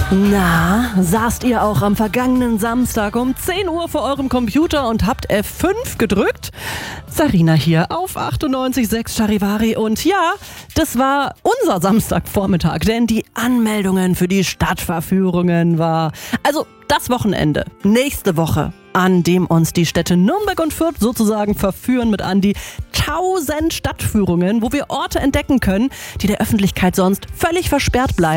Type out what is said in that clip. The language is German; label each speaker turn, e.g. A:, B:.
A: Na, saßt ihr auch am vergangenen Samstag um 10 Uhr vor eurem Computer und habt F5 gedrückt? Sarina hier auf 98.6 Charivari und ja, das war unser Samstagvormittag, denn die Anmeldungen für die Stadtverführungen war, also das Wochenende, nächste Woche, an dem uns die Städte Nürnberg und Fürth sozusagen verführen mit an die 1000 Stadtführungen, wo wir Orte entdecken können, die der Öffentlichkeit sonst völlig versperrt bleiben.